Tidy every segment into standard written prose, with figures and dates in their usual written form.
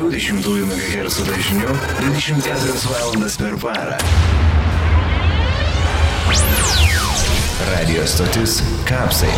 102,2 MHz dažniu 24 valandas per parą. Radio stotis Kapsai.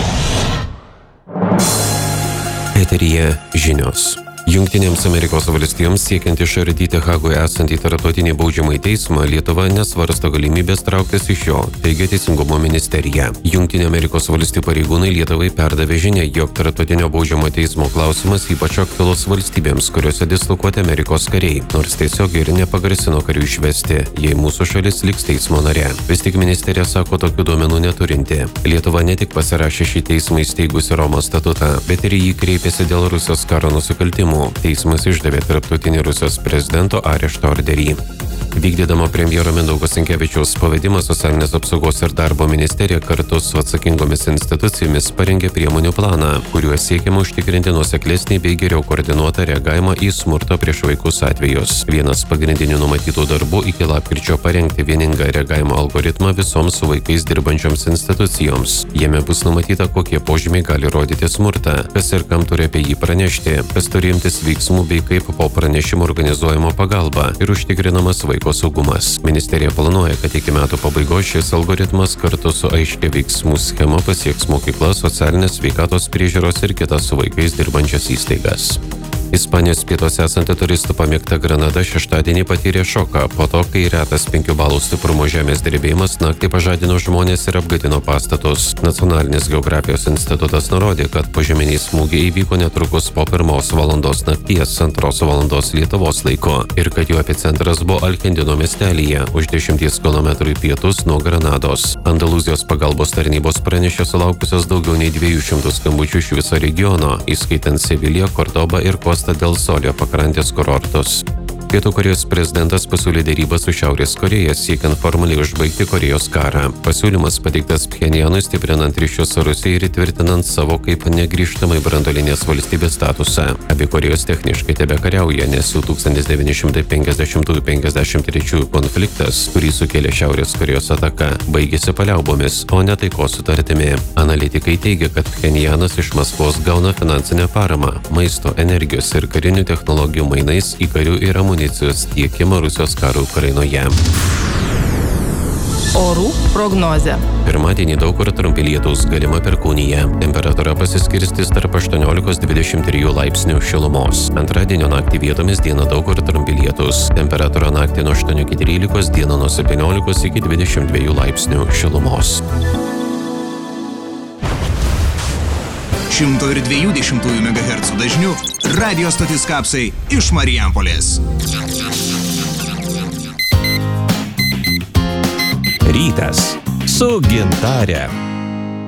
Eteryje žinios. Jungtinėms Amerikos valstijoms siekiant išardyti Hagoje esantį tarptautinį baudžiamąjį teismą, Lietuva nesvarsto galimybės trauktis iš jo, teigia Teisingumo ministerija. Jungtinių Amerikos valstijų pareigūnai Lietuvai perdavė žinią, jog tarptautinio baudžiamojo teismo klausimas ypač aktualus valstybėms, kuriuose dislokuoti Amerikos kariai, nors tiesiog ir nepagrasino karių išvesti, jei mūsų šalis liks teismo nare. Vis tik ministerija sako tokių duomenų neturinti. Lietuva ne tik pasirašė šį teismą įsteigusi Romos statutą, bet ir jį kreipėsi dėl Rusijos karo nusikaltimų. Teismas išdavė tarptautinį Rusijos prezidento arešto orderį. Vykdydama premjero Mindaugo Sinkevičiaus pavedimą, Socialinės apsaugos ir darbo ministerija kartu su atsakingomis institucijomis parengė priemonių planą, kuriuo siekiama užtikrinti nuoseklesnį bei geriau koordinuotą reagavimą į smurto prieš vaikus atvejus. Vienas pagrindinių numatytų darbų iki lapkričio parengti vieningą reagavimo algoritmą visoms su vaikais dirbančioms institucijoms. Jame bus numatyta, kokie požymiai gali rodyti smurtą, kas ir kam turi apie jį pranešti, kas turi imtis veiksmų bei kaip po pranešimo organizuojama pagalba ir užtikrinamas vaiko saugumas. Ministerija planuoja, kad iki metų pabaigos šis algoritmas kartu su aiškia veiksmų schema pasieks mokyklas, socialinės sveikatos priežiūros ir kitas su vaikais dirbančias įstaigas. Ispanijos pietuose esanti turistų pamėgta Granada šeštadienį patyrė šoką po to, kai retas 5 balų stiprumo žemės drebėjimas naktį pažadino žmonės ir apgadino pastatus. Nacionalinis geografijos institutas nurodė, kad požeminiai smūgiai įvyko netrukus po 1 valandos nakties 2 valandos Lietuvos laiko ir kad jų epicentras buvo Alkendino miestelyje už 10 km į pietus nuo Granados. Andalūzijos pagalbos tarnybos pranešė sulaukusios daugiau nei 200 skambučių iš viso regiono, įskaitant Seviliją, Kordobą ir Costa del Solio pakrantės kurortus. Pietų Korėjos prezidentas pasiūlė derybas su Šiaurės Koreja siekiant formaliai užbaigti Korėjos karą. Pasiūlymas pateiktas Pchenjanui stiprinant ryšius su Rusija ir įtvirtinant savo kaip negrįžtamai branduolinės valstybės statusą. Abi Korėjos techniškai tebekariauja, nes jų 1950–53 konfliktas, kurį sukėlė Šiaurės Korėjos ataka, baigėsi paliaubomis, o ne taikos sutartimi. Analitikai teigia, kad Pchenjanas iš Maskvos gauna finansinę paramą, maisto, energijos ir karinių technologijų mainais į karių ir amunicijos tiekimą Rusijos karo Ukrainoje. Orų prognozė. Pirmadienį daug kur trumpi lietūs, galima perkūnija. Temperatūra pasiskirstys tarp 18–23 laipsnių šilumos. Antradienio naktį vietomis dieną daug kur trumpi lietūs. Temperatūra naktį nuo 8–13, dieną nuo 17–22 laipsnių šilumos. 102,2 MHz dažniu radio stotis Kapsai iš Marijampolės. Rytas su Gintare.